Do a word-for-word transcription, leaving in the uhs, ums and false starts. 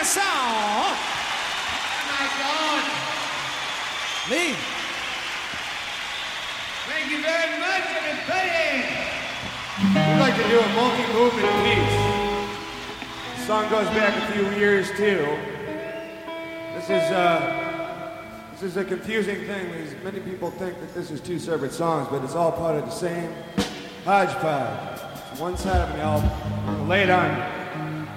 a song. Oh my God. Lee. Thank you very much, everybody. We'd like to do a multi-movement piece. The song goes back a few years too. This is uh, this is a confusing thing. Because many people think that this is two separate songs, but it's all part of the same hodgepodge. It's one side of an album. Lay it on you.